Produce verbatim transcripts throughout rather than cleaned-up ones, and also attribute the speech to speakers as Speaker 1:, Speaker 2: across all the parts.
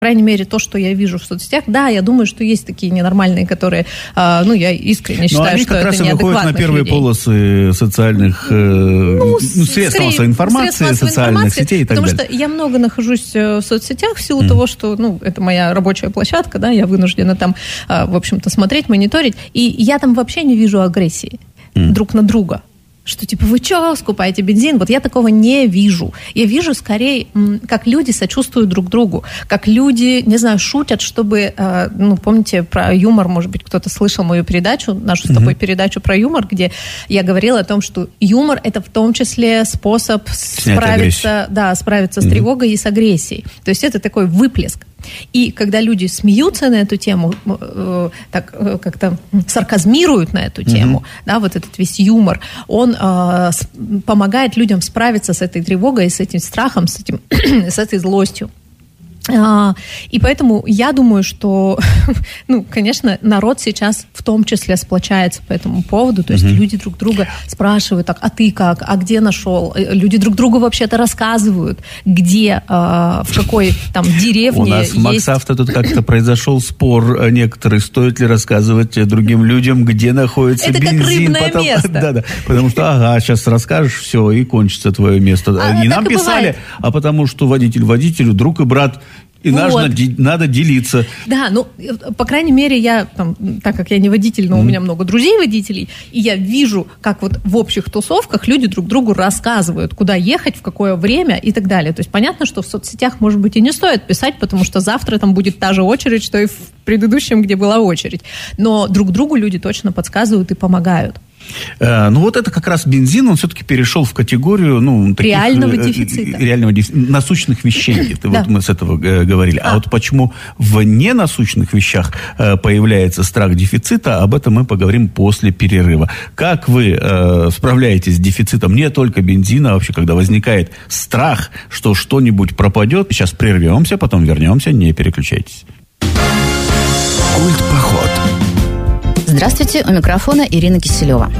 Speaker 1: По крайней мере, то, что я вижу в соцсетях, да, я думаю, что есть такие ненормальные, которые, э, ну, я искренне считаю, что это неадекватных людей. Но они как раз и выходят на первые
Speaker 2: людей. Полосы социальных, э, ну, ну, средств массовой информации, средств социальных информации, сетей и так
Speaker 1: потому
Speaker 2: далее.
Speaker 1: Потому что я много нахожусь в соцсетях в силу mm. того, что, ну, это моя рабочая площадка, да, я вынуждена там, э, в общем-то, смотреть, мониторить, и я там вообще не вижу агрессии mm. друг на друга. Что типа, вы что, скупаете бензин? Вот я такого не вижу. Я вижу скорее, как люди сочувствуют друг другу, как люди, не знаю, шутят, чтобы, ну, помните, про юмор, может быть, кто-то слышал мою передачу, нашу с тобой mm-hmm. передачу про юмор, где я говорила о том, что юмор — это в том числе способ Снять справиться, да, справиться mm-hmm. с тревогой и с агрессией. То есть это такой выплеск. И когда люди смеются на эту тему, э, так э, как-то сарказмируют на эту тему, mm-hmm. да, вот этот весь юмор, он э, с, помогает людям справиться с этой тревогой, с этим страхом, с, этим, с этой злостью. А, и поэтому я думаю, что, ну, конечно, народ сейчас в том числе сплочается по этому поводу, то есть mm-hmm. люди друг друга спрашивают, так, а ты как, а где нашел? Люди друг другу вообще-то рассказывают, где, а, в какой там деревне. У
Speaker 2: нас
Speaker 1: есть...
Speaker 2: в МаксАвто тут как-то произошел спор некоторый, стоит ли рассказывать другим людям, где находится
Speaker 1: это
Speaker 2: бензин.
Speaker 1: Это как рыбное
Speaker 2: потом...
Speaker 1: место.
Speaker 2: Да, да, потому что, ага, сейчас расскажешь, все, и кончится твое место.
Speaker 1: А,
Speaker 2: и нам
Speaker 1: и
Speaker 2: писали,
Speaker 1: бывает.
Speaker 2: А потому что водитель водителю, друг и брат. И вот. надо, надо делиться.
Speaker 1: Да, ну, по крайней мере, я, там, так как я не водитель, но mm-hmm. у меня много друзей-водителей, и я вижу, как вот в общих тусовках люди друг другу рассказывают, куда ехать, в какое время и так далее. То есть понятно, что в соцсетях, может быть, и не стоит писать, потому что завтра там будет та же очередь, что и в предыдущем, где была очередь. Но друг другу люди точно подсказывают и помогают.
Speaker 2: Ну вот это как раз бензин, он все-таки перешел в категорию, ну, таких,
Speaker 1: реального дефицита.
Speaker 2: Реального дефицита, насущных вещей.
Speaker 1: Да.
Speaker 2: Вот мы с этого говорили. А, а вот почему в ненасущных вещах появляется страх дефицита, об этом мы поговорим после перерыва. Как вы э, справляетесь с дефицитом не только бензина, а вообще, когда возникает страх, что что-нибудь пропадет? Сейчас прервемся, потом вернемся, не переключайтесь.
Speaker 3: Культпоход.
Speaker 4: Здравствуйте, у микрофона Ирина Киселева.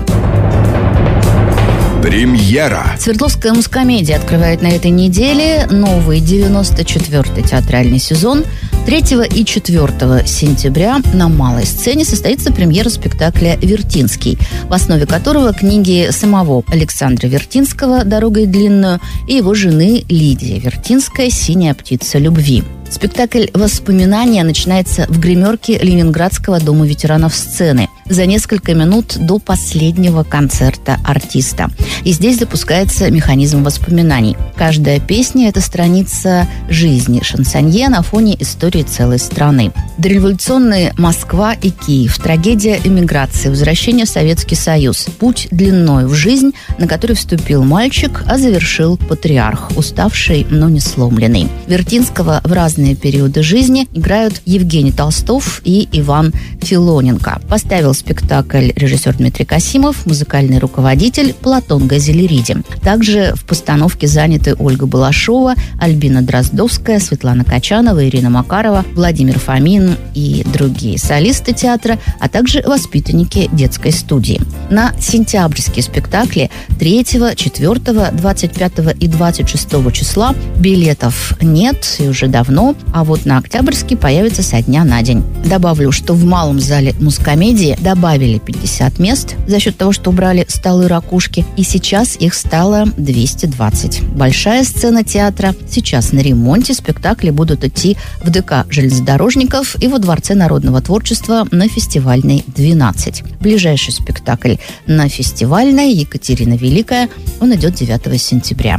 Speaker 3: Премьера.
Speaker 4: Свердловская мускомедия открывает на этой неделе новый девяносто четвёртый театральный сезон. третьего и четвёртого сентября на малой сцене состоится премьера спектакля «Вертинский», в основе которого книги самого Александра Вертинского «Дорога и длинную» и его жены Лидии Вертинской «Синяя птица любви». Спектакль «Воспоминания» начинается в гримерке Ленинградского дома ветеранов сцены за несколько минут до последнего концерта артиста. И здесь запускается механизм воспоминаний. Каждая песня – это страница жизни шансонье на фоне истории целой страны. Дореволюционные Москва и Киев, трагедия эмиграции, возвращение в Советский Союз, путь длиною в жизнь, на который вступил мальчик, а завершил патриарх, уставший, но не сломленный. Вертинского в разные периоды жизни играют Евгений Толстов и Иван Филоненко. Поставил спектакль режиссер Дмитрий Касимов, музыкальный руководитель Платон Газелериди. Также в постановке заняты Ольга Балашова, Альбина Дроздовская, Светлана Качанова, Ирина Макарова, Владимир Фомин и другие солисты театра, а также воспитанники детской студии. На сентябрьские спектакли третьего, четвёртого, двадцать пятого и двадцать шестого числа билетов нет и уже давно, а вот на октябрьский появится со дня на день. Добавлю, что в малом зале мускомедии добавили пятьдесят мест за счет того, что убрали столы-ракушки, и сейчас их стало двести двадцать. Большая сцена театра сейчас на ремонте, спектакли будут идти в ДК железнодорожников и во Дворце народного творчества на Фестивальной двенадцать. Ближайший спектакль на Фестивальной «Екатерина Великая», он идет девятого сентября.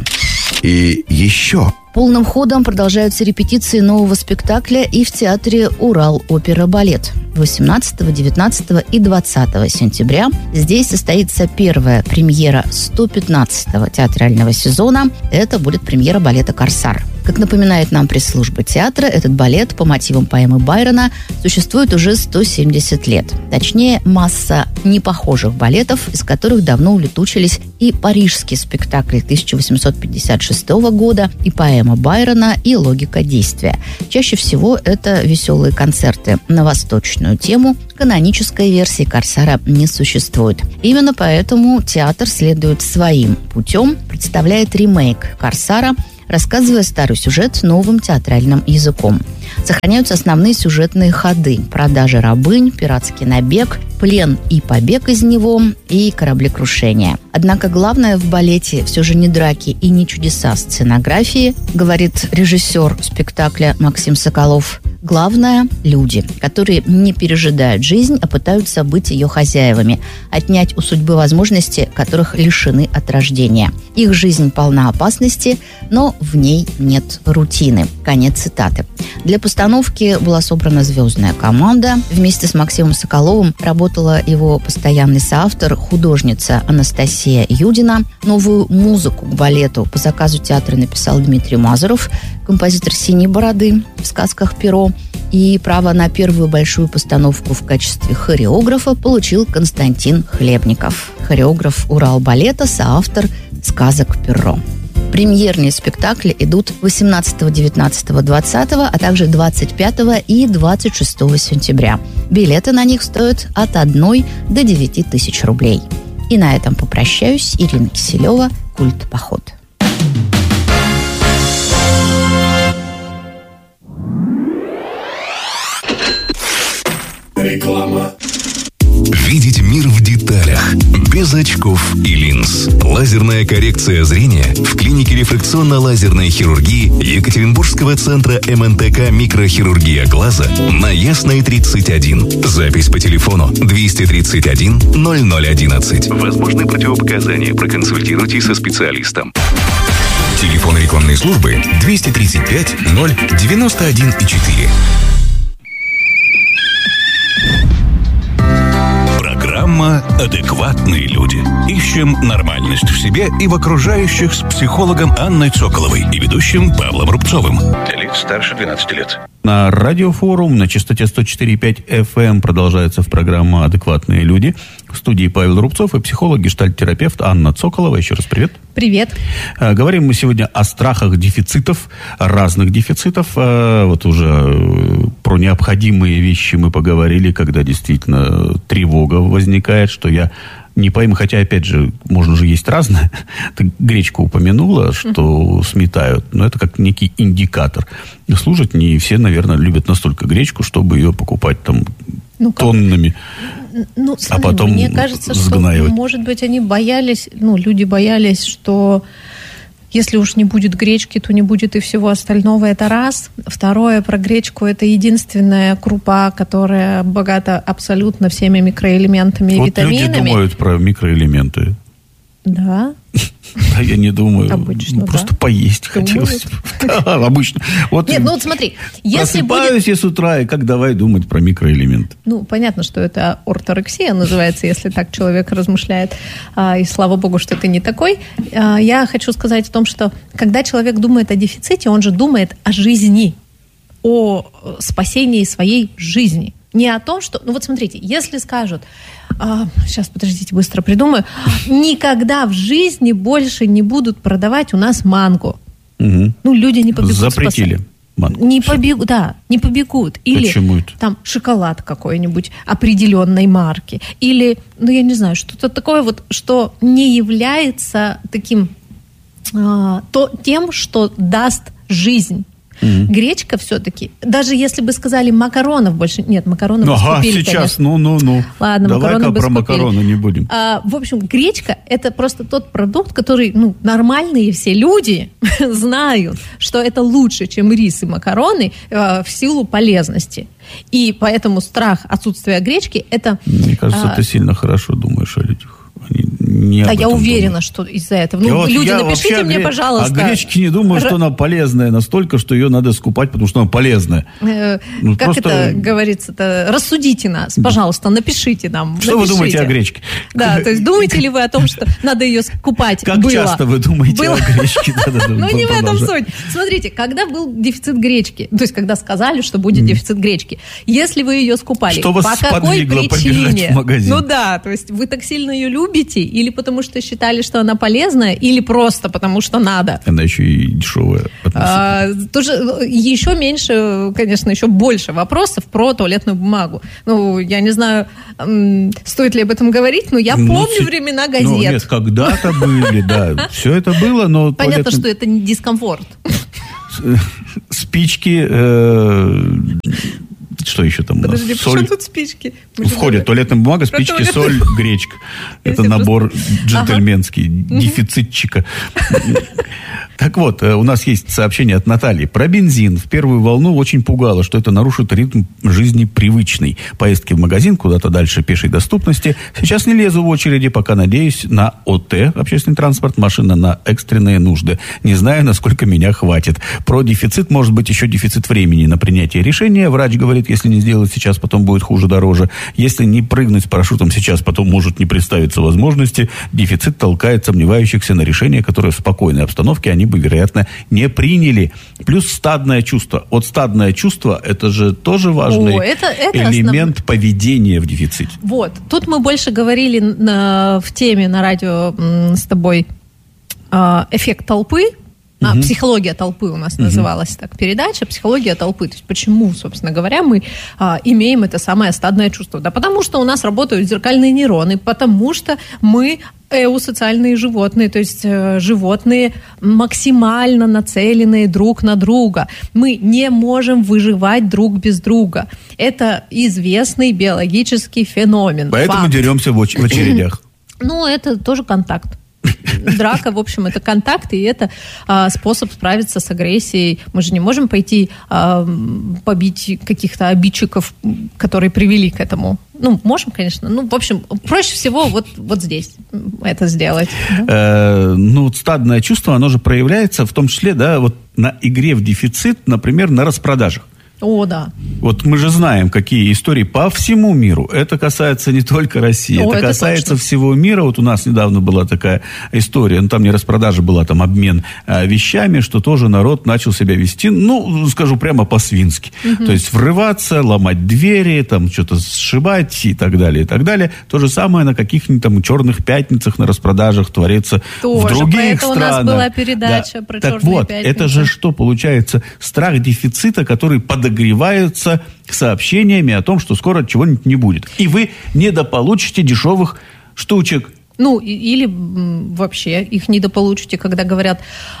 Speaker 3: И еще...
Speaker 4: Полным ходом продолжаются репетиции нового спектакля и в театре «Урал-опера-балет». восемнадцатого, девятнадцатого и двадцатого сентября здесь состоится первая премьера сто пятнадцатого театрального сезона. Это будет премьера балета «Корсар». Как напоминает нам пресс-служба театра, этот балет по мотивам поэмы Байрона существует уже сто семьдесят лет. Точнее, масса непохожих балетов, из которых давно улетучились и парижский спектакль тысяча восемьсот пятьдесят шестого года, и поэма Байрона, и логика действия. Чаще всего это веселые концерты на восточную тему. Канонической версии «Корсара» не существует. Именно поэтому театр следует своим путем, представляет ремейк «Корсара», рассказывая старый сюжет новым театральным языком. Сохраняются основные сюжетные ходы: продажа рабынь, пиратский набег, плен и побег из него, и кораблекрушение. Однако главное в балете все же не драки и не чудеса сценографии, говорит режиссер спектакля Максим Соколов. Главное – люди, которые не пережидают жизнь, а пытаются быть ее хозяевами, отнять у судьбы возможности, которых лишены от рождения. Их жизнь полна опасности, но в ней нет рутины. Конец цитаты. Для постановки была собрана звездная команда. Вместе с Максимом Соколовым работала его постоянный соавтор, художница Анастасия Юдина. Новую музыку к балету по заказу театра написал Дмитрий Мазуров, композитор «Синей бороды» в сказках «Перо». И право на первую большую постановку в качестве хореографа получил Константин Хлебников. Хореограф Уралбалета, соавтор сказок «Перо». Премьерные спектакли идут восемнадцатого, девятнадцатого, двадцатого, а также двадцать пятого и двадцать шестого сентября. Билеты на них стоят от одной до девяти тысяч рублей. И на этом попрощаюсь. Ирина Киселева, «Культ Поход».
Speaker 3: Реклама.
Speaker 5: Видеть мир в деталях, без очков и линз. Лазерная коррекция зрения в клинике рефракционно-лазерной хирургии Екатеринбургского центра эм эн тэ ка «Микрохирургия глаза» на Ясной тридцать один. Запись по телефону двести тридцать один ноль ноль одиннадцать. Возможны противопоказания. Проконсультируйтесь со специалистом. Телефон рекламной службы двести тридцать пять ноль девяносто один и четыре. Программа «Адекватные люди». Ищем нормальность в себе и в окружающих с психологом Анной Цоколовой и ведущим Павлом Рубцовым. Для лиц старше двенадцати лет.
Speaker 2: На радиофорум на частоте сто четыре и пять эф эм продолжается в программа «Адекватные люди». В студии Павел Рубцов и психолог, гештальт-терапевт Анна Цоколова. Еще раз привет.
Speaker 1: Привет.
Speaker 2: Говорим мы сегодня о страхах дефицитов, разных дефицитов. Вот уже про необходимые вещи мы поговорили, когда действительно тревога возникает, что я не пойму, хотя, опять же, можно же есть разное. Ты гречку упомянула, что сметают, но это как некий индикатор. Слушать не все, наверное, любят настолько гречку, чтобы ее покупать там ну, тоннами.
Speaker 1: Ну, смотри,
Speaker 2: а потом
Speaker 1: мне кажется,
Speaker 2: сгнаивать.
Speaker 1: Что, может быть, они боялись, ну, люди боялись, что если уж не будет гречки, то не будет и всего остального. Это раз. Второе, про гречку. Это единственная крупа, которая богата абсолютно всеми микроэлементами и
Speaker 2: вот
Speaker 1: витаминами.
Speaker 2: Люди думают про микроэлементы.
Speaker 1: Да.
Speaker 2: Да, я не думаю.
Speaker 1: Обычно,
Speaker 2: Просто
Speaker 1: да.
Speaker 2: поесть хотелось. Да, обычно. Вот
Speaker 1: Нет, ну вот смотри. Если
Speaker 2: просыпаюсь я с утра, и как давай думать про микроэлементы?
Speaker 1: Ну, понятно, что это орторексия называется, если так человек размышляет. И слава богу, что ты не такой. Я хочу сказать о том, что когда человек думает о дефиците, он же думает о жизни, о спасении своей жизни. Не о том, что... Ну вот смотрите, если скажут... А, сейчас, подождите, быстро придумаю. Никогда в жизни больше не будут продавать у нас мангу.
Speaker 2: Угу.
Speaker 1: Ну, люди не побегут.
Speaker 2: Запретили мангу.
Speaker 1: Не побегут, да, не побегут. Или
Speaker 2: почему это?
Speaker 1: Там шоколад какой-нибудь определенной марки. Или, ну, я не знаю, что-то такое вот, что не является таким... А, то, тем, что даст жизнь. Mm-hmm. Гречка все-таки, даже если бы сказали макаронов больше, нет, макаронов бы
Speaker 2: ага,
Speaker 1: скупили,
Speaker 2: сейчас,
Speaker 1: конечно.
Speaker 2: ну, ну, ну.
Speaker 1: Ладно,
Speaker 2: давай-ка
Speaker 1: макароны бы
Speaker 2: про
Speaker 1: скупили.
Speaker 2: макароны не будем.
Speaker 1: А, в общем, гречка – это просто тот продукт, который, ну, нормальные все люди знают, что это лучше, чем рис и макароны э, в силу полезности. И поэтому страх отсутствия гречки – это…
Speaker 2: Мне кажется,
Speaker 1: а,
Speaker 2: ты сильно хорошо думаешь о людях. Они не
Speaker 1: да, я уверена,
Speaker 2: думают.
Speaker 1: что из-за этого. Ну,
Speaker 2: вот
Speaker 1: люди,
Speaker 2: я
Speaker 1: напишите мне,
Speaker 2: гре...
Speaker 1: пожалуйста.
Speaker 2: А гречки не думаю, что она полезная настолько, что ее надо скупать, потому что она полезная.
Speaker 1: Э,
Speaker 2: ну,
Speaker 1: как просто... это говорится-то? Рассудите нас, пожалуйста, напишите нам.
Speaker 2: Что
Speaker 1: напишите.
Speaker 2: вы думаете о гречке?
Speaker 1: Да, то есть думаете ли вы о том, что надо ее скупать?
Speaker 2: Как
Speaker 1: Было.
Speaker 2: часто вы думаете
Speaker 1: Было.
Speaker 2: о гречке?
Speaker 1: Ну, не в этом суть. Смотрите, когда был дефицит гречки, то есть когда сказали, что будет дефицит гречки, если вы ее скупали,
Speaker 2: что вас
Speaker 1: по какой
Speaker 2: сподвигло побежать
Speaker 1: причине?
Speaker 2: в магазин?
Speaker 1: Ну да, то есть вы так сильно ее любите, или или потому что считали, что она полезная, или просто потому что надо.
Speaker 2: Она еще и дешевая.
Speaker 1: А, тоже еще меньше, конечно, еще больше вопросов про туалетную бумагу. Ну, я не знаю, стоит ли об этом говорить, но я помню ну, времена газет.
Speaker 2: Ну, нет, когда-то были, да. Все это было, но...
Speaker 1: Понятно, туалетный... что это не дискомфорт.
Speaker 2: Спички... Э... Что еще там?
Speaker 1: Подожди,
Speaker 2: соль.
Speaker 1: почему тут спички? Мы
Speaker 2: Входит туалетная бумага, спички, соль, гречка. Это набор джентльменский, дефицитчика. Так вот, у нас есть сообщение от Натальи. Про бензин. В первую волну очень пугало, что это нарушит ритм жизни привычный. Поездки в магазин, куда-то дальше пешей доступности. Сейчас не лезу в очереди, пока надеюсь на ОТ, общественный транспорт, машина на экстренные нужды. Не знаю, насколько меня хватит. Про дефицит, может быть, еще дефицит времени на принятие решения. Врач говорит, если не сделать сейчас, потом будет хуже, дороже. Если не прыгнуть с парашютом сейчас, потом может не представиться возможности. Дефицит толкает сомневающихся на решение, которое в спокойной обстановке они бы, вероятно, не приняли. Плюс стадное чувство. Вот стадное чувство, это же тоже важный О, это, это элемент основ... поведения в дефиците.
Speaker 1: Вот. Тут мы больше говорили на, в теме на радио м, с тобой э, «Эффект толпы». А, «Психология толпы» у нас uh-huh. называлась так передача, «Психология толпы». То есть почему, собственно говоря, мы а, имеем это самое стадное чувство? Да потому что у нас работают зеркальные нейроны, потому что мы эусоциальные животные, то есть э, животные максимально нацеленные друг на друга. Мы не можем выживать друг без друга. Это известный биологический феномен.
Speaker 2: Поэтому факт. Деремся в, оч- в очередях.
Speaker 1: Ну, это тоже контакт. Драка, в общем, это контакт, и это а, способ справиться с агрессией. Мы же не можем пойти а, побить каких-то обидчиков, которые привели к этому. Ну, можем, конечно. Ну, в общем, проще всего вот, вот здесь это сделать.
Speaker 2: Э, ну, стадное чувство, оно же проявляется в том числе, да, вот на игре в дефицит, например, на распродажах.
Speaker 1: О, да.
Speaker 2: Вот мы же знаем, какие истории по всему миру. Это касается не только России, О, это, это касается точно. Всего мира. Вот у нас недавно была такая история, ну там не распродажа была, там обмен а, вещами, что тоже народ начал себя вести, ну, скажу прямо по-свински. Угу. То есть врываться, ломать двери, там что-то сшибать и так далее, и так далее. То же самое на каких-нибудь там черных пятницах на распродажах творится тоже, в других странах.
Speaker 1: У нас была передача да. про
Speaker 2: так
Speaker 1: черные
Speaker 2: вот,
Speaker 1: пятницы.
Speaker 2: Это же что получается? Страх дефицита, который подогревается греваются сообщениями о том, что скоро чего-нибудь не будет. И вы недополучите дешевых штучек.
Speaker 1: Ну, или вообще их недополучите, когда говорят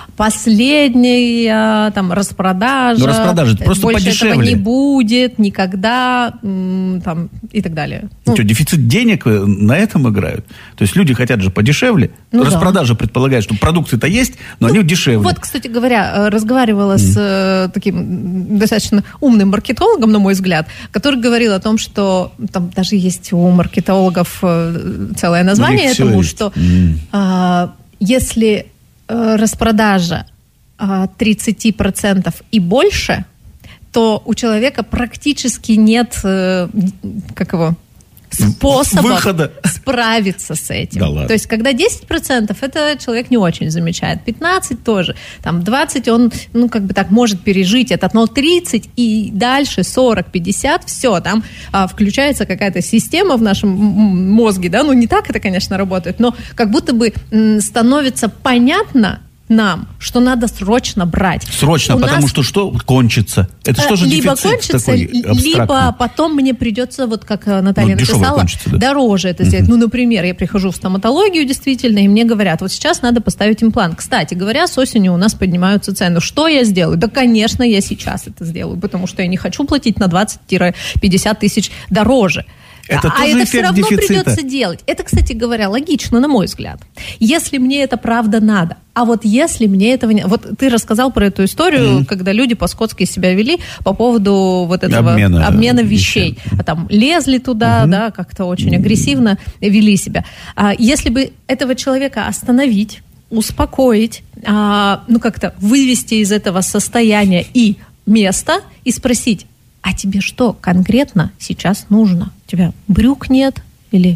Speaker 1: последняя там распродажа.
Speaker 2: Но распродажа это просто
Speaker 1: больше
Speaker 2: подешевле.
Speaker 1: Этого не будет никогда там, и так далее.
Speaker 2: Ну, что, дефицит денег на этом играют? То есть люди хотят же подешевле. Ну, распродажа да. предполагает, что продукты-то есть, но ну, они дешевле.
Speaker 1: Вот, кстати говоря, разговаривала mm. с э, таким достаточно умным маркетологом, на мой взгляд, который говорил о том, что там даже есть у маркетологов э, целое название этому, что mm. э, если э, распродажа э, тридцать процентов и больше, то у человека практически нет, э, как его... способов выхода. Справиться с этим. Да ладно. То есть, когда десять процентов, это человек не очень замечает. пятнадцать процентов тоже. Там двадцать процентов он, ну, как бы так может пережить этот, но тридцать процентов и дальше сорок пятьдесят, все, там а, включается какая-то система в нашем мозге, да, ну, не так это, конечно, работает, но как будто бы м, становится понятно нам, что надо срочно брать.
Speaker 2: Срочно, у потому нас... что что кончится? Это что же
Speaker 1: либо
Speaker 2: дефицит
Speaker 1: кончится,
Speaker 2: такой абстрактный?
Speaker 1: Либо потом мне придется, вот как Наталья ну, написала, да? дороже это сделать. Uh-huh. Ну, например, я прихожу в стоматологию действительно, и мне говорят, вот сейчас надо поставить имплант. Кстати говоря, с осенью у нас поднимаются цены. Что я сделаю? Да, конечно, я сейчас это сделаю, потому что я не хочу платить на двадцать-пятьдесят тысяч дороже.
Speaker 2: Это
Speaker 1: а это все равно
Speaker 2: дефицита.
Speaker 1: Придется делать. Это, кстати говоря, логично, на мой взгляд. Если мне это правда надо. А вот если мне этого не... Вот ты рассказал про эту историю, mm-hmm. когда люди по-скотски себя вели по поводу вот этого обмена, обмена вещей. вещей. А там лезли туда, mm-hmm. да, как-то очень агрессивно вели себя. А если бы этого человека остановить, успокоить, а, ну как-то вывести из этого состояния и места и спросить, а тебе что конкретно сейчас нужно? У тебя брюк нет или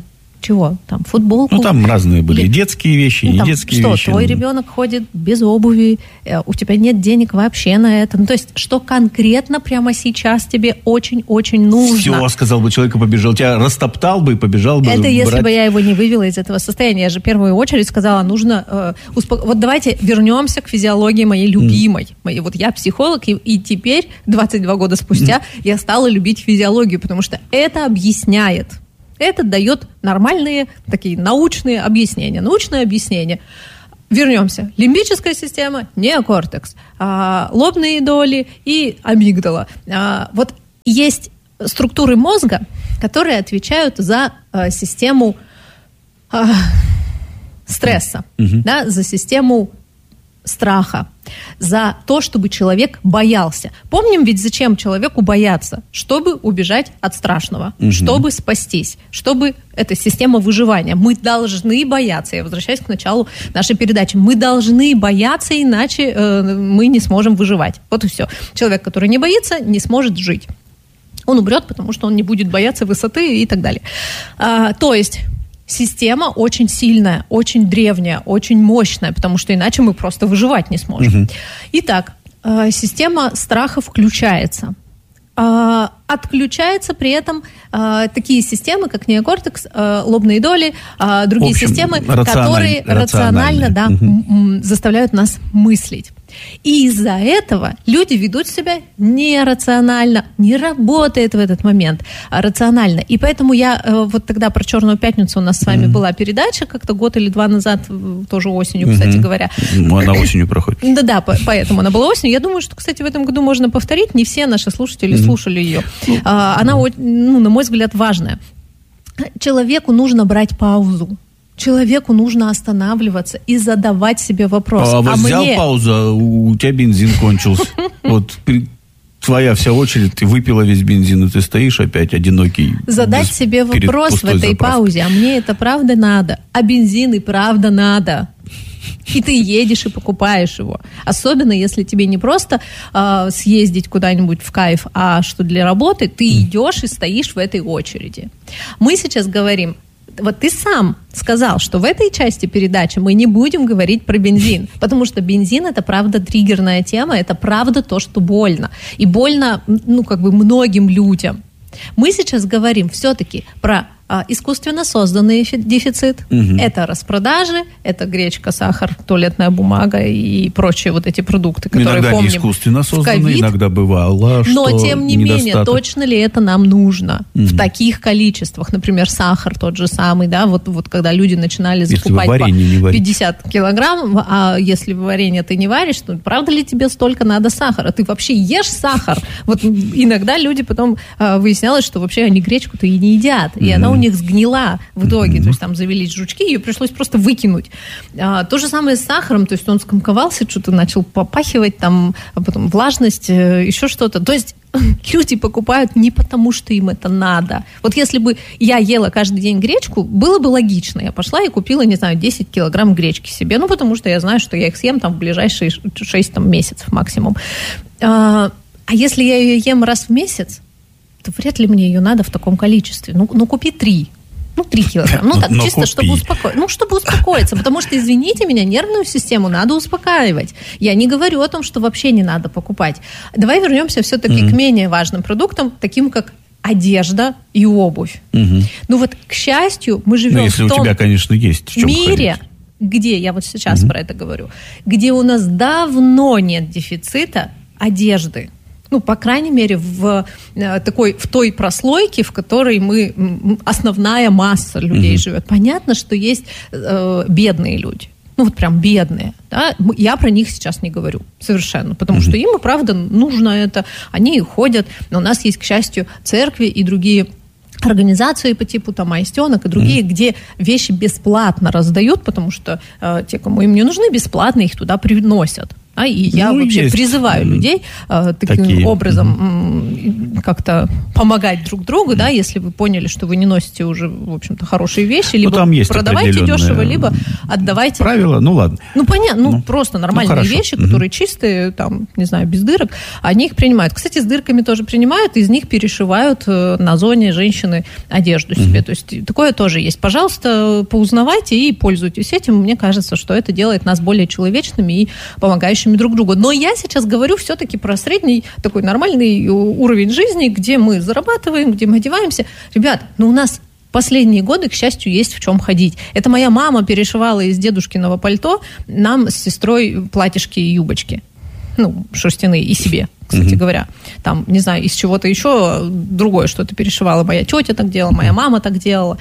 Speaker 1: чего? Там футболку?
Speaker 2: Ну, там разные были.
Speaker 1: Или...
Speaker 2: Детские вещи,
Speaker 1: ну,
Speaker 2: не
Speaker 1: там,
Speaker 2: детские
Speaker 1: что,
Speaker 2: вещи.
Speaker 1: Твой ребенок ходит без обуви, у тебя нет денег вообще на это. Ну, то есть, что конкретно прямо сейчас тебе очень-очень нужно?
Speaker 2: Все, сказал бы человек и побежал. Тебя растоптал бы и побежал бы.
Speaker 1: Это
Speaker 2: брать...
Speaker 1: если бы я его не вывела из этого состояния. Я же в первую очередь сказала, нужно... Э, успок... Вот давайте вернемся к физиологии моей любимой. Mm. Моей, вот я психолог, и, и теперь, двадцать два года спустя, mm. я стала любить физиологию, потому что это объясняет. Это дает нормальные, такие научные объяснения. Научное объяснение. Вернемся. Лимбическая система, неокортекс, а, лобные доли и амигдала. А, вот есть структуры мозга, которые отвечают за а, систему а, стресса, mm-hmm. да, за систему страха, за то, чтобы человек боялся. Помним ведь, зачем человеку бояться? Чтобы убежать от страшного, угу. чтобы спастись, чтобы... Это система выживания. Мы должны бояться. Я возвращаюсь к началу нашей передачи. Мы должны бояться, иначе э, мы не сможем выживать. Вот и все. Человек, который не боится, не сможет жить. Он умрет, потому что он не будет бояться высоты и так далее. А, то есть... Система очень сильная, очень древняя, очень мощная, потому что иначе мы просто выживать не сможем. Угу. Итак, э, система страха включается. Э, отключаются при этом э, такие системы, как неокортекс, э, лобные доли, э, другие общем, системы, которые рационально да, угу. м- заставляют нас мыслить. И из-за этого люди ведут себя нерационально, не работает в этот момент рационально. И поэтому я, вот тогда про «Черную пятницу» у нас с вами mm-hmm. была передача, как-то год или два назад, тоже осенью, кстати mm-hmm. говоря.
Speaker 2: Ну, она осенью проходит.
Speaker 1: Да-да, поэтому она была осенью. Я думаю, что, кстати, в этом году можно повторить. Не все наши слушатели mm-hmm. слушали ее. Она, ну, на мой взгляд, важная. Человеку нужно брать паузу. Человеку нужно останавливаться и задавать себе вопрос.
Speaker 2: А, а вот взял
Speaker 1: мне...
Speaker 2: паузу, у тебя бензин кончился. Вот твоя вся очередь, ты выпила весь бензин, и ты стоишь опять одинокий.
Speaker 1: Задать себе вопрос в этой паузе. А мне это правда надо? А бензин и правда надо? И ты едешь и покупаешь его. Особенно, если тебе не просто э, съездить куда-нибудь в кайф, а что для работы, ты идешь и стоишь в этой очереди. Мы сейчас говорим... Вот ты сам сказал, что в этой части передачи мы не будем говорить про бензин, потому что бензин – это правда триггерная тема, это правда то, что больно. И больно, ну, как бы многим людям. Мы сейчас говорим все-таки про а, искусственно созданный дефицит. Угу. Это распродажи, это гречка, сахар, туалетная бумага и прочие вот эти продукты, которые
Speaker 2: иногда
Speaker 1: помним.
Speaker 2: Иногда не искусственно созданные, иногда бывало, что
Speaker 1: но, тем не
Speaker 2: недостаток.
Speaker 1: менее, точно ли это нам нужно угу. в таких количествах? Например, сахар тот же самый, да, вот, вот когда люди начинали закупать по пятьдесят килограмм, а если варенье ты не варишь, то правда ли тебе столько надо сахара? Ты вообще ешь сахар? Вот иногда люди потом а, выяснялось, что вообще они гречку-то и не едят, и угу. она у них сгнила в итоге, mm-hmm. то есть там завелись жучки, ее пришлось просто выкинуть. А, то же самое с сахаром, то есть он скомковался, что-то начал попахивать, там, а потом влажность, еще что-то. То есть люди покупают не потому, что им это надо. Вот если бы я ела каждый день гречку, было бы логично. Я пошла и купила, не знаю, десять килограмм гречки себе, ну, потому что я знаю, что я их съем там в ближайшие шесть там, месяцев максимум. А, а если я ее ем раз в месяц, то вряд ли мне ее надо в таком количестве. Ну, ну купи три. Ну, три килограмма. Ну, так, но чисто, купи. чтобы успокоиться. Ну, чтобы успокоиться. Потому что, извините меня, нервную систему надо успокаивать. Я не говорю о том, что вообще не надо покупать. Давай вернемся все-таки mm-hmm. к менее важным продуктам, таким как одежда и обувь. Mm-hmm. Ну, вот, к счастью, мы живем
Speaker 2: ну, если в том
Speaker 1: у тебя,
Speaker 2: конечно, есть в чем
Speaker 1: мире,
Speaker 2: ходить.
Speaker 1: Где, я вот сейчас mm-hmm. про это говорю, где у нас давно нет дефицита одежды. Ну, по крайней мере, в такой, в той прослойке, в которой мы, основная масса людей mm-hmm. живет. Понятно, что есть э, бедные люди. Ну, вот прям бедные. Да? Я про них сейчас не говорю совершенно, потому mm-hmm. что им, и правда, нужно это. Они ходят. Но у нас есть, к счастью, церкви и другие организации по типу там Аистенок и другие, mm-hmm. где вещи бесплатно раздают, потому что э, те, кому им не нужны, бесплатно их туда приносят. А, и я ну, вообще есть. призываю людей э, таким Такие. образом mm-hmm. как-то помогать друг другу, да, если вы поняли, что вы не носите уже, в общем-то, хорошие вещи, либо
Speaker 2: там есть
Speaker 1: продавайте дешево, либо отдавайте.
Speaker 2: Правила, ну ладно.
Speaker 1: Ну, понятно, ну, ну просто нормальные ну, вещи, которые угу. чистые, там, не знаю, без дырок, они их принимают. Кстати, с дырками тоже принимают, из них перешивают на зоне женщины одежду угу. себе. То есть такое тоже есть. Пожалуйста, поузнавайте и пользуйтесь этим. Мне кажется, что это делает нас более человечными и помогающими друг другу. Но я сейчас говорю все-таки про средний такой нормальный уровень жизни, где мы зарабатываем, где мы одеваемся. Ребят, ну у нас последние годы, к счастью, есть в чем ходить. Это моя мама перешивала из дедушкиного пальто нам с сестрой платьишки и юбочки. Ну, шерстяные, и себе, кстати mm-hmm. говоря. Там, не знаю, из чего-то еще другое что-то перешивала. Моя тетя так делала, моя мама так делала.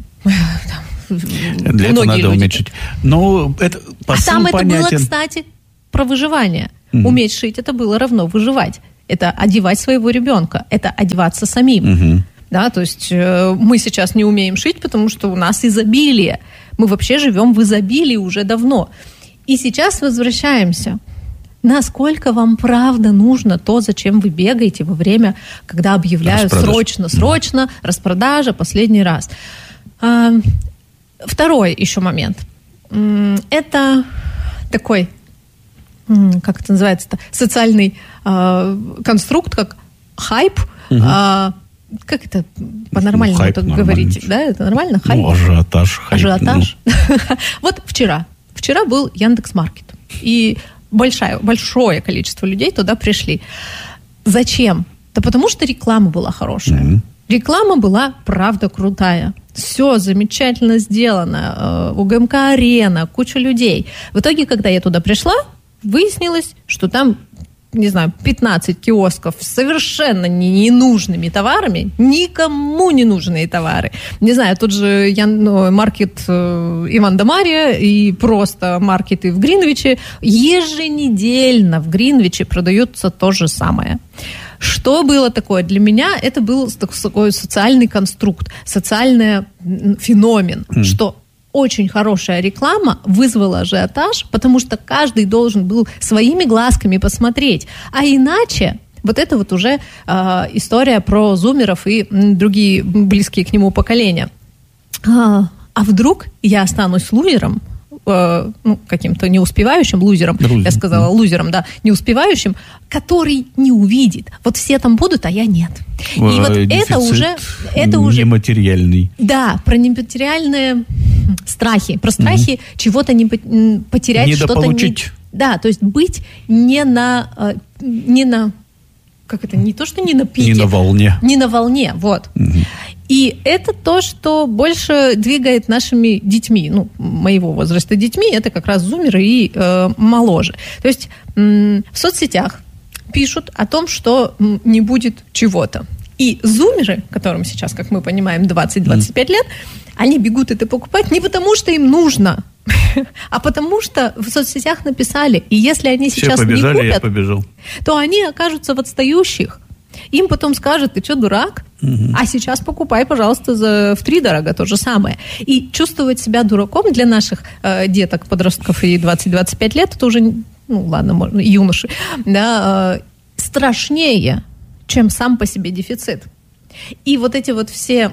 Speaker 2: Для этого надо уметь шить. Но это
Speaker 1: а там это понятен. Было, кстати, про выживание. Mm-hmm. Уметь шить, это было равно выживать. Это одевать своего ребенка, это одеваться самим. Mm-hmm. Да, то есть э, мы сейчас не умеем шить, потому что у нас изобилие. Мы вообще живем в изобилии уже давно. И сейчас возвращаемся. Насколько вам правда нужно то, зачем вы бегаете во время, когда объявляют срочно, срочно, mm-hmm. распродажа, последний раз. А, второй еще момент. Это такой... как это называется-то, социальный э, конструкт, как хайп. Угу. А, как это по-нормальному ну, так говорите? Да, это нормально? Хайп?
Speaker 2: Ну, ажиотаж. Хайп,
Speaker 1: ажиотаж. Ну. Вот вчера. Вчера был Яндекс.Маркет. И большое, большое количество людей туда пришли. Зачем? Да потому что реклама была хорошая. Угу. Реклама была, правда, крутая. Все замечательно сделано. У ГМК-арена, куча людей. В итоге, когда я туда пришла, выяснилось, что там, не знаю, пятнадцать киосков с совершенно ненужными товарами, никому не нужные товары. Не знаю, тут же я, ну, маркет э, Иван да Марья и просто маркеты в Гринвиче. Еженедельно в Гринвиче продается то же самое. Что было такое? Для меня это был такой социальный конструкт, социальный феномен, mm. что очень хорошая реклама вызвала ажиотаж, потому что каждый должен был своими глазками посмотреть. А иначе вот это вот уже э, история про зумеров и другие близкие к нему поколения. А, а вдруг я останусь лузером, э, ну, каким-то неуспевающим лузером, Лузер. я сказала лузером, да, неуспевающим, который не увидит. Вот все там будут, а я нет. И а, вот это уже... Это уже
Speaker 2: нематериальный.
Speaker 1: Да, про нематериальные... страхи, про страхи mm-hmm. чего-то не потерять, что-то не... Да, то есть быть не на... Не на как это? Не то, что не на пике.
Speaker 2: Не на волне.
Speaker 1: Не на волне, вот. Mm-hmm. И это то, что больше двигает нашими детьми, ну, моего возраста детьми, это как раз зумеры и э, моложе. То есть м- в соцсетях пишут о том, что м- не будет чего-то. И зумеры, которым сейчас, как мы понимаем, двадцать-двадцать пять mm. лет, они бегут это покупать не потому, что им нужно, а потому что в соцсетях написали. И если они
Speaker 2: Все
Speaker 1: сейчас
Speaker 2: побежали,
Speaker 1: не купят,
Speaker 2: я побежал.
Speaker 1: то они окажутся в отстающих. Им потом скажут: ты что, дурак? Mm-hmm. А сейчас покупай, пожалуйста, за втридорога то же самое. И чувствовать себя дураком для наших э, деток, подростков и двадцать-двадцать пять лет, это уже, ну ладно, можно, юноши, да, э, страшнее, чем сам по себе дефицит. И вот эти вот все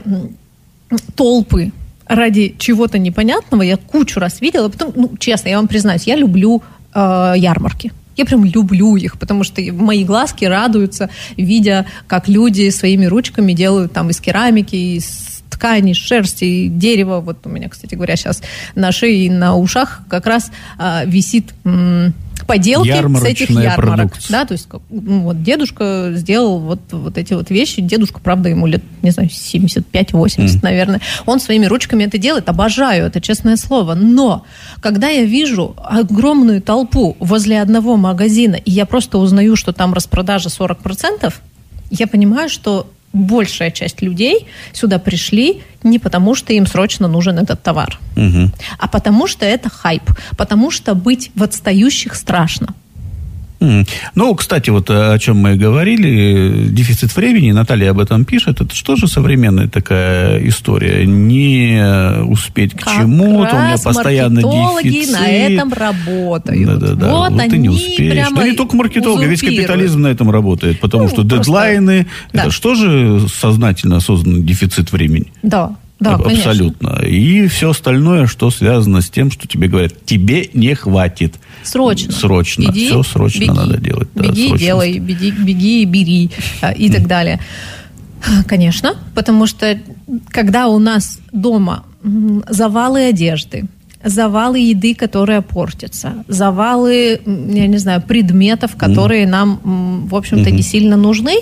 Speaker 1: толпы ради чего-то непонятного я кучу раз видела. Потом, ну, честно, я вам признаюсь, я люблю э, ярмарки. Я прям люблю их, потому что мои глазки радуются, видя, как люди своими ручками делают там из керамики, из ткани, из шерсти, дерева. Вот у меня, кстати говоря, сейчас на шее и на ушах как раз э, висит м- поделки с этих ярмарок. Да, то есть ну, вот дедушка сделал вот, вот эти вот вещи. Дедушка, правда, ему лет, не знаю, семьдесят пять восемьдесят, mm. наверное. Он своими ручками это делает. Обожаю, это честное слово. Но когда я вижу огромную толпу возле одного магазина, и я просто узнаю, что там распродажа сорок процентов, я понимаю, что большая часть людей сюда пришли не потому, что им срочно нужен этот товар, угу. а потому что это хайп, потому что быть в отстающих страшно.
Speaker 2: Mm. Ну, кстати, вот о чем мы говорили, дефицит времени, Наталья об этом пишет, это что же современная такая история? Не успеть к как чему-то, у меня постоянно дефицит.
Speaker 1: На этом работают.
Speaker 2: Да-да-да,
Speaker 1: вот, вот
Speaker 2: ты не успеешь. Да не только маркетологи, весь капитализм на этом работает, потому ну, что дедлайны, просто... это да. что же сознательно осознанный дефицит времени?
Speaker 1: Да. Да,
Speaker 2: абсолютно.
Speaker 1: Конечно.
Speaker 2: И все остальное, что связано с тем, что тебе говорят, тебе не хватит.
Speaker 1: Срочно.
Speaker 2: Срочно.
Speaker 1: Иди,
Speaker 2: все срочно
Speaker 1: беги,
Speaker 2: надо делать.
Speaker 1: Беги,
Speaker 2: да,
Speaker 1: делай, беги, беги, бери и так далее. Конечно, потому что когда у нас дома завалы одежды, завалы еды, которые портятся, завалы, я не знаю, предметов, которые mm. нам, в общем-то, mm-hmm. не сильно нужны,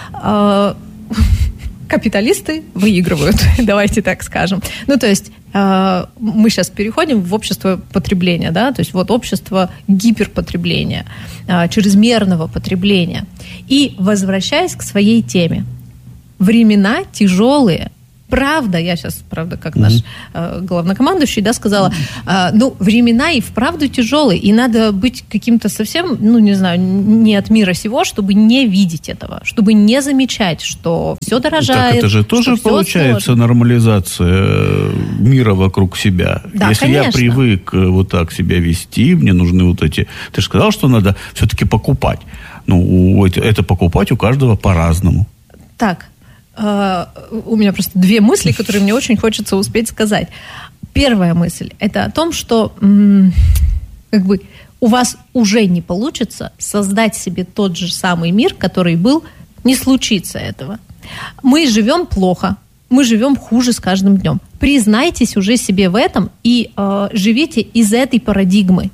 Speaker 1: капиталисты выигрывают, давайте так скажем. Ну, то есть э, мы сейчас переходим в общество потребления, да, то есть вот общество гиперпотребления, э, чрезмерного потребления. И возвращаясь к своей теме, времена тяжелые. Правда, я сейчас, правда, как наш э, главнокомандующий, да, сказала, э, ну, времена и вправду тяжелые, и надо быть каким-то совсем, ну, не знаю, не от мира сего, чтобы не видеть этого, чтобы не замечать, что все дорожает. Так
Speaker 2: это же тоже получается сложно. Нормализация мира вокруг себя.
Speaker 1: Да,
Speaker 2: если
Speaker 1: конечно.
Speaker 2: Я привык вот так себя вести, мне нужны вот эти... Ты же сказал, что надо все-таки покупать. Ну, это покупать у каждого по-разному.
Speaker 1: Так, Uh, у меня просто две мысли, которые мне очень хочется успеть сказать. Первая мысль – это о том, что м- как бы у вас уже не получится создать себе тот же самый мир, который был, не случится этого. Мы живем плохо, мы живем хуже с каждым днем. Признайтесь уже себе в этом и uh, живите из этой парадигмы.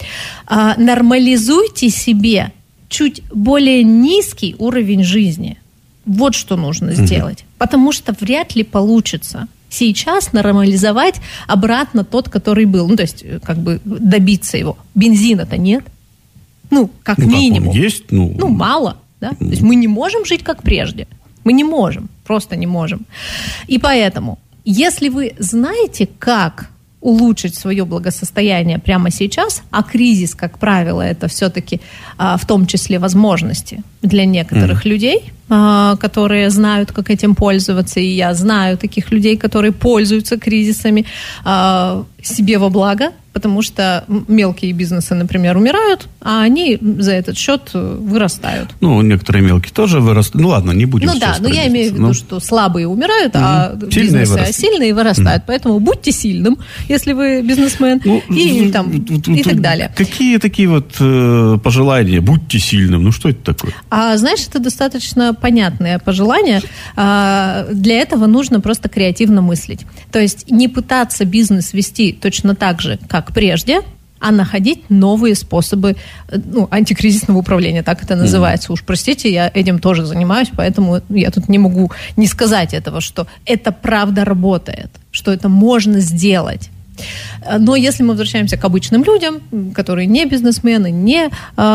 Speaker 1: Uh, нормализуйте себе чуть более низкий уровень жизни. Вот что нужно сделать. Mm-hmm. Потому что вряд ли получится сейчас нормализовать обратно тот, который был. Ну, то есть, как бы добиться его. Бензина-то нет. Ну, как
Speaker 2: ну,
Speaker 1: минимум.
Speaker 2: Как он есть, ну...
Speaker 1: ну, мало. Да? Mm-hmm. То есть мы не можем жить как прежде. Мы не можем. Просто не можем. И поэтому, если вы знаете, как улучшить свое благосостояние прямо сейчас, а кризис, как правило, это все-таки а, в том числе возможности для некоторых mm. людей, а, которые знают, как этим пользоваться, и я знаю таких людей, которые пользуются кризисами а, себе во благо, потому что мелкие бизнесы, например, умирают, а они за этот счет вырастают.
Speaker 2: Ну, некоторые мелкие тоже вырастают. Ну, ладно, не будем
Speaker 1: Ну
Speaker 2: сейчас
Speaker 1: да, но я имею в виду,
Speaker 2: ну.
Speaker 1: что слабые умирают, mm-hmm. а
Speaker 2: сильные
Speaker 1: бизнесы
Speaker 2: вырастают.
Speaker 1: сильные вырастают. Mm-hmm. Поэтому будьте сильным, если вы бизнесмен, ну, и, там, и так далее.
Speaker 2: Какие такие вот э, пожелания? Будьте сильным. Ну, что это такое?
Speaker 1: А, знаешь, это достаточно понятное пожелание. А, для этого нужно просто креативно мыслить. То есть не пытаться бизнес вести точно так же, как прежде, а находить новые способы, ну, антикризисного управления, так это называется. Mm-hmm. Уж простите, я этим тоже занимаюсь, поэтому я тут не могу не сказать этого, что это правда работает, что это можно сделать. Но если мы возвращаемся к обычным людям, которые не бизнесмены, не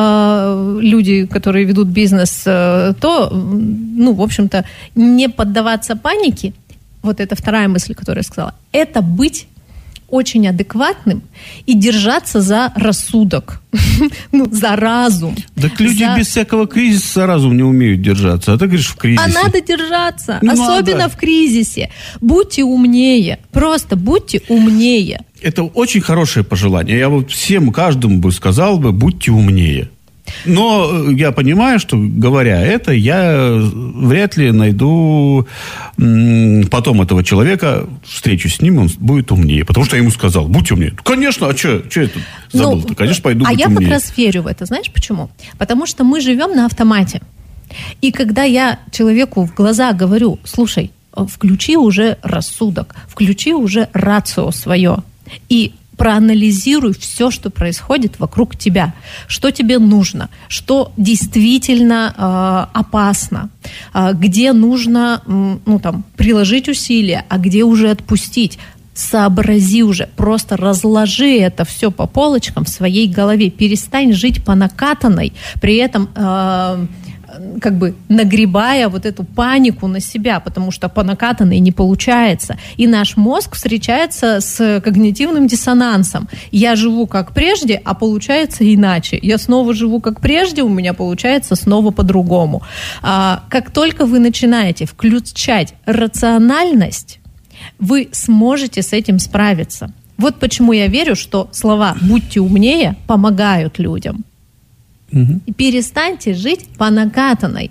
Speaker 1: э, люди, которые ведут бизнес, э, то, ну, в общем-то, не поддаваться панике, вот это вторая мысль, которую я сказала, это быть очень адекватным и держаться за рассудок, ну, за разум.
Speaker 2: Так люди
Speaker 1: за...
Speaker 2: без всякого кризиса за разум не умеют держаться, а ты говоришь в кризисе.
Speaker 1: А надо держаться,
Speaker 2: ну,
Speaker 1: особенно
Speaker 2: надо.
Speaker 1: В кризисе. Будьте умнее, просто будьте умнее.
Speaker 2: Это очень хорошее пожелание. Я вот всем, каждому бы сказал бы, будьте умнее. Но я понимаю, что, говоря это, я вряд ли найду м, потом этого человека, встречусь с ним, он будет умнее. Потому что я ему сказал, будь умнее. Конечно, а что я тут забыл-то? Ну, конечно, пойду
Speaker 1: а
Speaker 2: быть
Speaker 1: я
Speaker 2: умнее.
Speaker 1: как раз верю в это. Знаешь почему? Потому что мы живем на автомате. И когда я человеку в глаза говорю, слушай, включи уже рассудок, включи уже рацио свое. И проанализируй все, что происходит вокруг тебя, что тебе нужно, что действительно э, опасно, э, где нужно э, ну, там, приложить усилия, а где уже отпустить. Сообрази уже, просто разложи это все по полочкам в своей голове, перестань жить по накатанной, при этом э, как бы нагребая вот эту панику на себя, потому что по накатанной не получается. И наш мозг встречается с когнитивным диссонансом. Я живу как прежде, а получается иначе. Я снова живу как прежде, у меня получается снова по-другому. А, как только вы начинаете включать рациональность, вы сможете с этим справиться. Вот почему я верю, что слова «будьте умнее» помогают людям. Угу. И перестаньте жить по накатанной.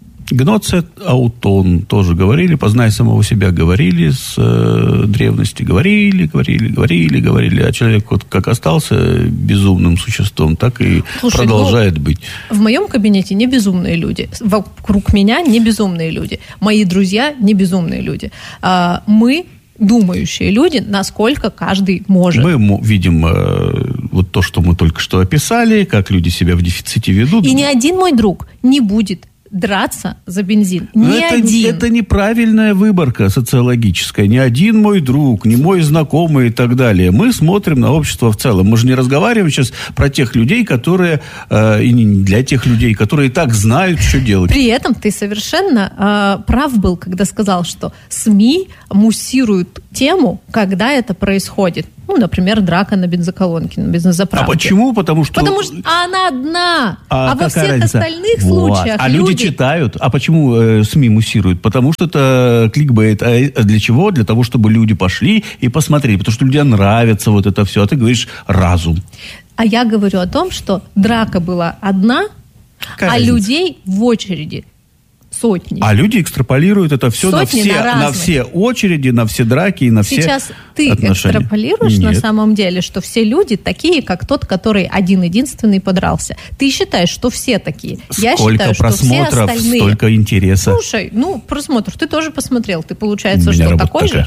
Speaker 2: Гноцет Аутон тоже говорили, познай самого себя, говорили с э, древности, говорили, говорили, говорили, говорили, а человек вот как остался безумным существом, так и Слушай, продолжает ну, быть.
Speaker 1: В моем кабинете не безумные люди, вокруг меня не безумные люди, мои друзья не безумные люди. А, мы думающие люди, насколько каждый может.
Speaker 2: Мы видим э, вот то, что мы только что описали, как люди себя в дефиците ведут.
Speaker 1: И ни один мой друг не будет драться за бензин.
Speaker 2: Но
Speaker 1: ни
Speaker 2: это,
Speaker 1: один.
Speaker 2: Это неправильная выборка социологическая. Ни один мой друг, ни мой знакомый и так далее. Мы смотрим на общество в целом. Мы же не разговариваем сейчас про тех людей, которые, э, и не для тех людей, которые и так знают, что делать.
Speaker 1: При этом ты совершенно э, прав был, когда сказал, что СМИ муссируют тему, когда это происходит. Ну, например, драка на бензоколонке, на бензозаправке.
Speaker 2: А почему? Потому что...
Speaker 1: Потому что она одна. А, а во всех
Speaker 2: разница?
Speaker 1: остальных
Speaker 2: вот.
Speaker 1: случаях
Speaker 2: А
Speaker 1: люди...
Speaker 2: люди читают. А почему э, СМИ муссируют? Потому что это кликбейт. А для чего? Для того, чтобы люди пошли и посмотрели. Потому что людям нравится вот это все. А ты говоришь разум.
Speaker 1: А я говорю о том, что драка была одна, Какая а разница? Людей в очереди сотни.
Speaker 2: А люди экстраполируют это все на все,
Speaker 1: на,
Speaker 2: на все очереди, на все драки и на
Speaker 1: Сейчас
Speaker 2: все
Speaker 1: ты
Speaker 2: отношения.
Speaker 1: Экстраполируешь
Speaker 2: Нет.
Speaker 1: На самом деле, что все люди такие, как тот, который один-единственный подрался. Ты считаешь, что все такие.
Speaker 2: Сколько
Speaker 1: Я считаю,
Speaker 2: просмотров,
Speaker 1: что все остальные...
Speaker 2: столько интереса.
Speaker 1: Слушай, ну, просмотр, ты тоже посмотрел. Ты, получается,
Speaker 2: у меня
Speaker 1: что, такой
Speaker 2: такая.
Speaker 1: же?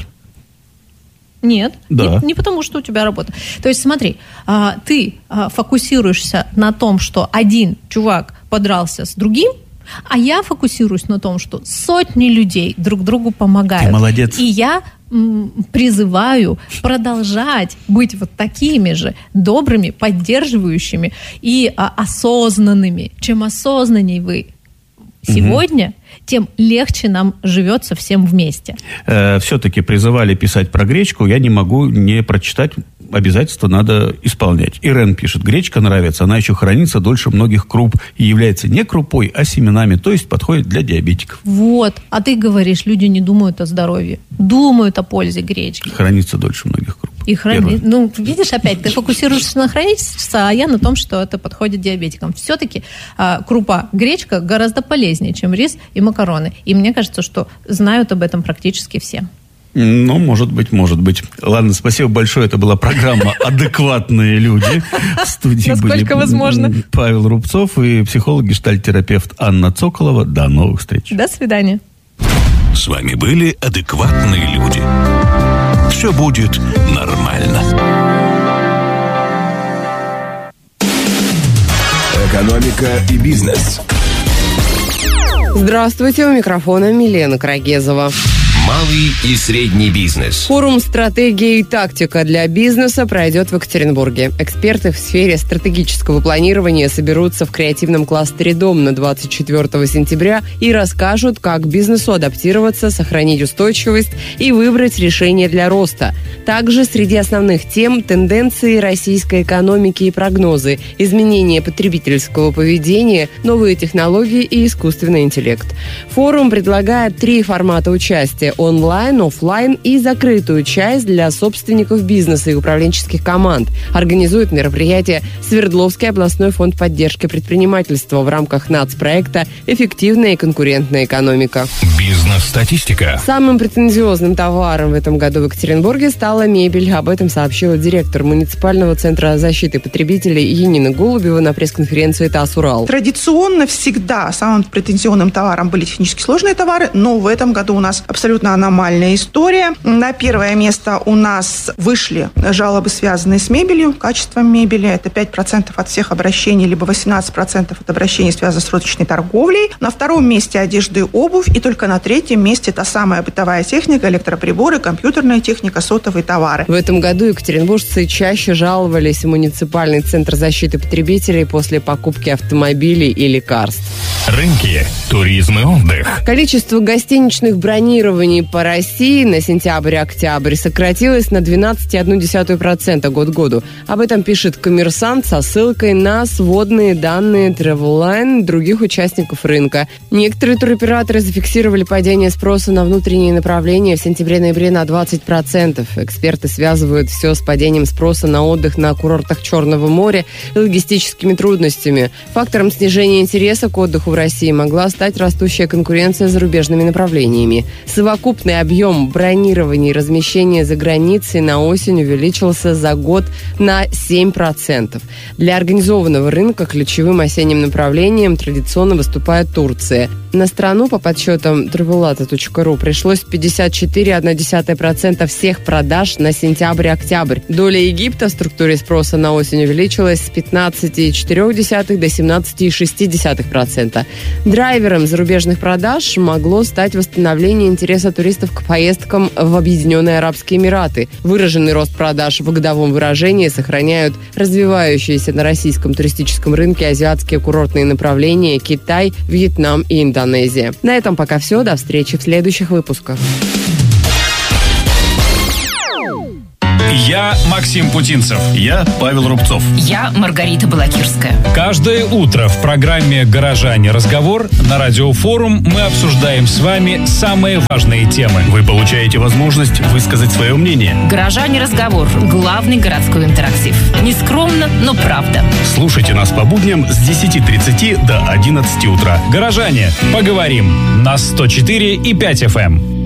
Speaker 1: Нет,
Speaker 2: да.
Speaker 1: не, не потому, что у тебя работа. То есть смотри, а, ты а, фокусируешься на том, что один чувак подрался с другим, а я фокусируюсь на том, что сотни людей друг другу помогают.
Speaker 2: Ты молодец.
Speaker 1: И я м, призываю продолжать быть вот такими же добрыми, поддерживающими и а, осознанными. Чем осознанней вы сегодня, угу. тем легче нам живется всем вместе.
Speaker 2: Э, все-таки призывали писать про гречку, я не могу не прочитать. Обязательства надо исполнять. Ирен пишет, гречка нравится, она еще хранится дольше многих круп и является не крупой, а семенами, то есть подходит для диабетиков.
Speaker 1: Вот, а ты говоришь, люди не думают о здоровье, думают о пользе гречки.
Speaker 2: Хранится дольше многих круп.
Speaker 1: И храни... Ну, видишь, опять, ты фокусируешься на хранительстве, а я на том, что это подходит диабетикам. Все-таки а, крупа, гречка гораздо полезнее, чем рис и макароны. И мне кажется, что знают об этом практически все.
Speaker 2: Ну, может быть, может быть. Ладно, спасибо большое. Это была программа «Адекватные люди». В студии
Speaker 1: Насколько
Speaker 2: были
Speaker 1: возможно.
Speaker 2: Павел Рубцов и психолог, гештальт-терапевт Анна Цоколова. До новых встреч.
Speaker 1: До свидания.
Speaker 5: С вами были «Адекватные люди». Все будет нормально.
Speaker 3: Экономика и бизнес.
Speaker 6: Здравствуйте, у микрофона Милена Крагезова.
Speaker 3: Малый и средний бизнес.
Speaker 6: Форум «Стратегия и тактика для бизнеса» пройдет в Екатеринбурге. Эксперты в сфере стратегического планирования соберутся в креативном кластере «Дом» на двадцать четвёртого сентября и расскажут, как бизнесу адаптироваться, сохранить устойчивость и выбрать решение для роста. Также среди основных тем – тенденции российской экономики и прогнозы, изменения потребительского поведения, новые технологии и искусственный интеллект. Форум предлагает три формата участия – онлайн, офлайн и закрытую часть для собственников бизнеса и управленческих команд. Организует мероприятие Свердловский областной фонд поддержки предпринимательства в рамках нацпроекта «Эффективная и конкурентная экономика».
Speaker 5: Бизнес-статистика.
Speaker 6: Самым претензиозным товаром в этом году в Екатеринбурге стала мебель. Об этом сообщила директор муниципального центра защиты потребителей Янина Голубева на пресс-конференции ТАСС «Урал».
Speaker 7: Традиционно всегда самым претензионным товаром были технически сложные товары, но в этом году у нас абсолютно абсолютно аномальная история. На первое место у нас вышли жалобы, связанные с мебелью, качеством мебели. Это пять процентов от всех обращений, либо восемнадцать процентов от обращений, связанных с розничной торговлей. На втором месте одежда и обувь. И только на третьем месте та самая бытовая техника, электроприборы, компьютерная техника, сотовые товары.
Speaker 6: В этом году екатеринбуржцы чаще жаловались в муниципальный центр защиты потребителей после покупки автомобилей и лекарств.
Speaker 5: Рынки, туризм и отдых.
Speaker 6: Количество гостиничных бронирований по России на сентябрь-октябрь сократилось на двенадцать целых одну десятую процента год к году. Об этом пишет «Коммерсант» со ссылкой на сводные данные Travelline других участников рынка. Некоторые туроператоры зафиксировали падение спроса на внутренние направления в сентябре-ноябре на двадцать процентов. Эксперты связывают все с падением спроса на отдых на курортах Черного моря и логистическими трудностями. Фактором снижения интереса к отдыху в России могла стать растущая конкуренция с зарубежными направлениями. Совокупный объем бронирования и размещения за границей на осень увеличился за год на семь процентов. Для организованного рынка ключевым осенним направлением традиционно выступает Турция. На страну, по подсчетам травелата точка ру, пришлось пятьдесят четыре целых одна десятая процента всех продаж на сентябрь-октябрь. Доля Египта в структуре спроса на осень увеличилась с пятнадцати целых четырёх десятых до семнадцати целых шести десятых процента. Драйвером зарубежных продаж могло стать восстановление интереса туристов к поездкам в Объединенные Арабские Эмираты. Выраженный рост продаж в годовом выражении сохраняют развивающиеся на российском туристическом рынке азиатские курортные направления Китай, Вьетнам и Индонезия. На этом пока все. До встречи в следующих выпусках.
Speaker 8: Я Максим Путинцев.
Speaker 2: Я Павел Рубцов.
Speaker 9: Я Маргарита Балакирская.
Speaker 8: Каждое утро в программе «Горожане. Разговор» на Радиофорум мы обсуждаем с вами самые важные темы.
Speaker 2: Вы получаете возможность высказать свое мнение.
Speaker 9: «Горожане. Разговор» – главный городской интерактив. Нескромно, но правда.
Speaker 2: Слушайте нас по будням с десяти тридцати до одиннадцати утра.
Speaker 8: «Горожане. Поговорим» на сто четыре и пять эф эм.